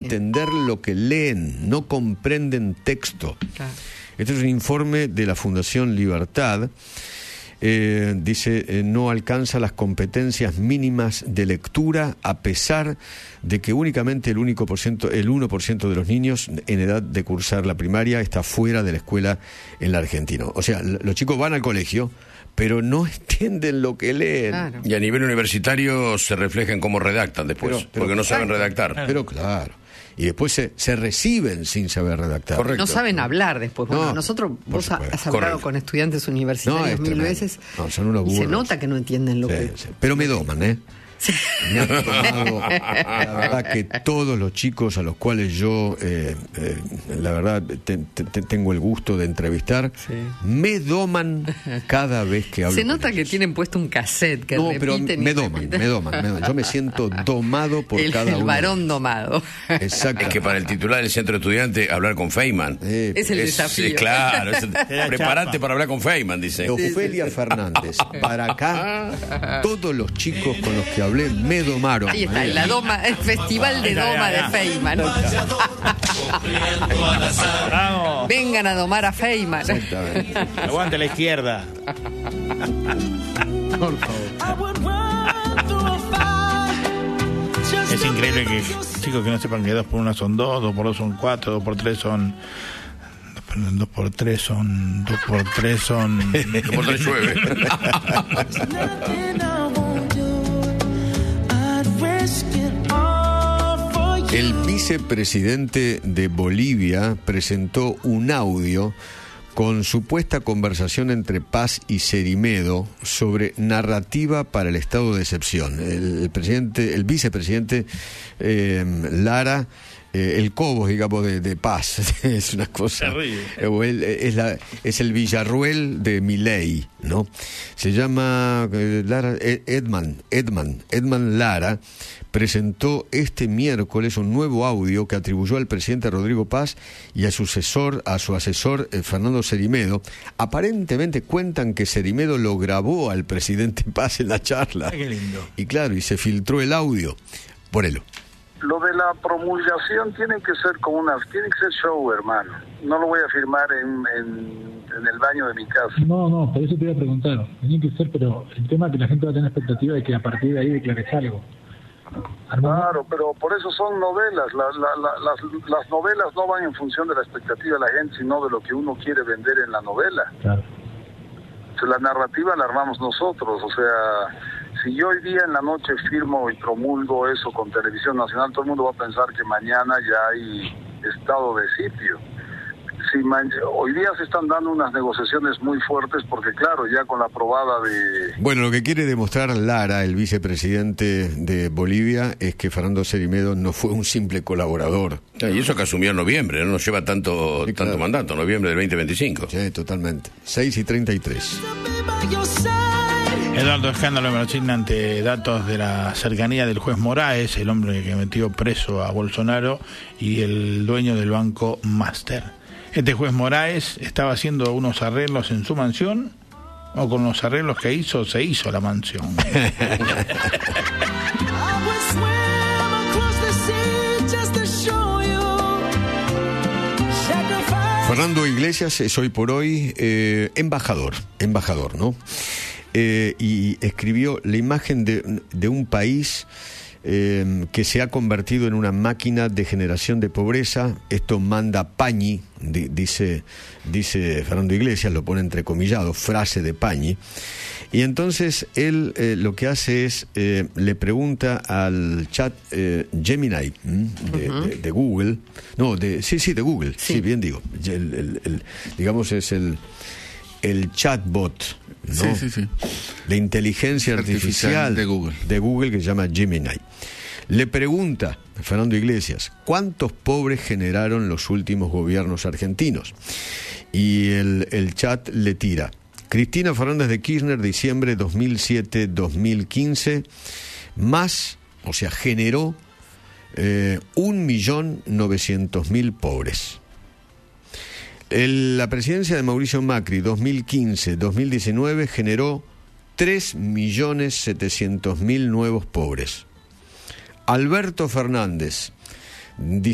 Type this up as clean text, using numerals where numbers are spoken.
entender lo que leen, no comprenden texto. Claro. Este es un informe de la Fundación Libertad. Dice, no alcanza las competencias mínimas de lectura a pesar de que únicamente el 1% de los niños en edad de cursar la primaria está fuera de la escuela en la Argentina. O sea, los chicos van al colegio, pero no entienden lo que leen. Claro. Y a nivel universitario se refleja en cómo redactan después, porque no saben redactar. Pero claro. Y después se reciben sin saber redactar. Correcto. No saben hablar después. Bueno, No, vos has hablado Correcto. con estudiantes universitarios es 1000 tremendo. veces. No, son unos y se burros. nota que no entienden lo que... Sí. Pero me doman, Me han tomado, la verdad que todos los chicos a los cuales yo, la verdad, tengo el gusto de entrevistar, Sí. me doman cada vez que hablo. Se nota con que ellos. tienen puesto un cassette que No, pero repiten me y doman. repiten. Yo me siento domado por cada uno. El varón domado. Exacto. Es que para el titular del centro estudiante, hablar con Feynman. Es el desafío. Sí, claro. Era Preparate chapa. para hablar con Feynman, dice. Ofelia Fernández, para acá, todos los chicos con los que hablé me domaron. Ahí está, el festival de doma de Feynman. ¡Vamos! Vengan a domar a Feynman. Exactamente. Aguante la izquierda. Por favor. Es increíble que chicos que no sepan que 2 por 1 son 2, 2 por 2 son 4, 2 por 3 son... 2 por 3 son... 2 por 3 son... Como te llueve. El vicepresidente de Bolivia presentó un audio con supuesta conversación entre Paz y Cerimedo sobre narrativa para el estado de excepción. El vicepresidente Lara, el Cobos, digamos, de Paz, es una cosa. Es el Villarruel de Milei, ¿no? Se llama Lara, Edman Lara. Presentó este miércoles un nuevo audio que atribuyó al presidente Rodrigo Paz y a su asesor Fernando Cerimedo. Aparentemente cuentan que Cerimedo lo grabó al presidente Paz en la charla. Qué lindo. Y claro, y se filtró el audio. Ponelo. Lo de la promulgación tiene que ser tiene que ser show, hermano. No lo voy a firmar en el baño de mi casa. No, por eso te iba a preguntar. Tiene que ser, pero el tema es que la gente va a tener expectativa de que a partir de ahí declares algo. Claro, pero por eso son novelas. Las novelas no van en función de la expectativa de la gente, sino de lo que uno quiere vender en la novela. Claro. O sea, la narrativa la armamos nosotros. O sea, si yo hoy día en la noche firmo y promulgo eso con Televisión Nacional, todo el mundo va a pensar que mañana ya hay estado de sitio. Hoy día se están dando unas negociaciones muy fuertes porque, claro, ya con la aprobada de... Bueno, lo que quiere demostrar Lara, el vicepresidente de Bolivia, es que Fernando Cerimedo no fue un simple colaborador. Y eso que asumió en noviembre, no nos lleva tanto claro. mandato, noviembre del 2025. Sí, totalmente. 6:33. Eduardo Escándalo en Brasil ante datos de la cercanía del juez Moraes, el hombre que metió preso a Bolsonaro, y el dueño del banco Master. Este juez Moraes estaba haciendo unos arreglos en su mansión, o con los arreglos que hizo, se hizo la mansión. Fernando Iglesias es hoy por hoy embajador, ¿no? Y escribió la imagen de un país que se ha convertido en una máquina de generación de pobreza. Esto manda Pañi, dice Fernando Iglesias, lo pone entrecomillado, frase de Pañi. Y entonces él lo que hace es, le pregunta al chat Gemini de Google, de Google, sí, bien digo, digamos es el chatbot, ¿no? Sí. La inteligencia artificial de Google que se llama Gemini. Le pregunta a Fernando Iglesias, ¿cuántos pobres generaron los últimos gobiernos argentinos? Y el chat le tira: Cristina Fernández de Kirchner, diciembre 2007-2015, más, o sea, generó 1.900.000 pobres. La presidencia de Mauricio Macri, 2015-2019, generó 3.700.000 nuevos pobres. Alberto Fernández,